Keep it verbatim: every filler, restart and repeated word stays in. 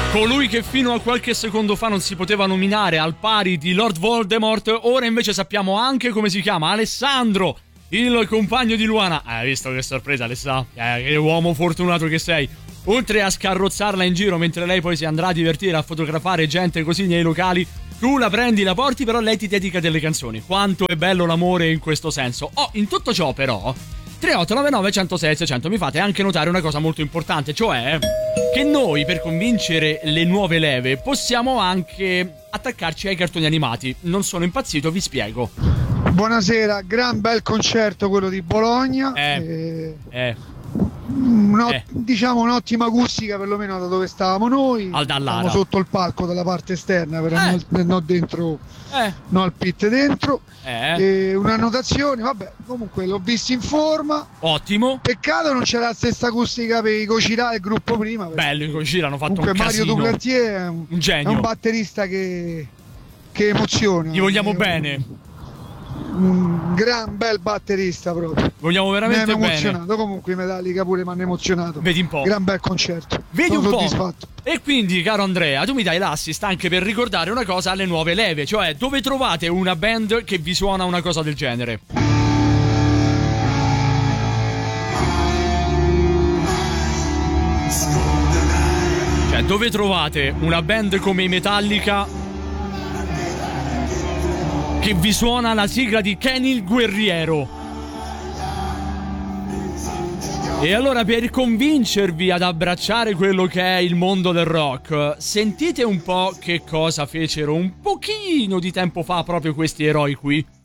Colui che fino a qualche secondo fa non si poteva nominare al pari di Lord Voldemort, ora invece sappiamo anche come si chiama: Alessandro, il compagno di Luana. Hai visto che sorpresa, Alessandro? Eh, che uomo fortunato che sei. Oltre a scarrozzarla in giro mentre lei poi si andrà a divertire a fotografare gente così nei locali, tu la prendi, la porti, però lei ti dedica delle canzoni. Quanto è bello l'amore in questo senso. Oh, in tutto ciò però tre otto nove nove uno zero sei sei zero zero mi fate anche notare una cosa molto importante, cioè che noi, per convincere le nuove leve, possiamo anche attaccarci ai cartoni animati. Non sono impazzito, vi spiego. Buonasera, gran bel concerto quello di Bologna. Eh, e... eh. Un'ot- eh. Diciamo un'ottima acustica, perlomeno da dove stavamo noi. Al Dallara. Stavamo sotto il palco dalla parte esterna, però Eh. non, non dentro, Eh. no al pit dentro. Eh. E un'annotazione, vabbè, comunque l'ho visto in forma. Ottimo. Peccato non c'era la stessa acustica per i Gocirà, il gruppo prima. Bello, in Gocirà hanno fatto comunque un Mario casino. Duclartier è un, Un genio. è un batterista che, che emoziona. Gli vogliamo È un- bene. Un gran bel batterista proprio. Vogliamo Mi veramente hanno bene. emozionato, comunque i Metallica pure mi hanno emozionato. Vedi un po'. Gran bel concerto. Vedi Sono un po'. soddisfatto. E quindi, caro Andrea, tu mi dai l'assist anche per ricordare una cosa alle nuove leve, cioè dove trovate una band che vi suona una cosa del genere? Cioè, dove trovate una band come i Metallica che vi suona la sigla di Kenny il Guerriero? E allora, per convincervi ad abbracciare quello che è il mondo del rock, sentite un po' che cosa fecero un pochino di tempo fa proprio questi eroi qui.